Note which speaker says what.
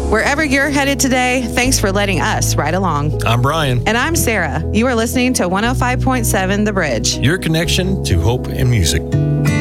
Speaker 1: Wherever you're headed today, thanks for letting us ride along.
Speaker 2: I'm Brian.
Speaker 1: And I'm Sarah. You are listening to 105.7 The Bridge.
Speaker 2: Your connection to hope and music.